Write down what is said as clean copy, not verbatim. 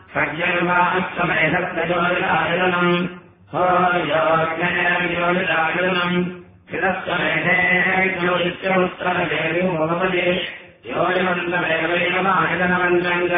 खड्यर्वास्तमेधत्तयोनिराजनम् हो योग्ययोनिराजनम् हितस्तमेधेभ्यो नित्यमुत्तरदेवी भवति योनिमन्तमेवैव माहितनमन्त्रम्